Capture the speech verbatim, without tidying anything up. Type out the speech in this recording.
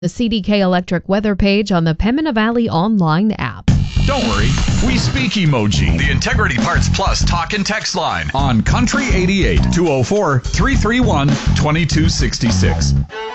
The C D K Electric weather page on the Pembina Valley online app. Don't worry, we speak emoji. The Integrity Parts Plus talk and text line On Country eighty-eight, two oh four, three three one, two two six six.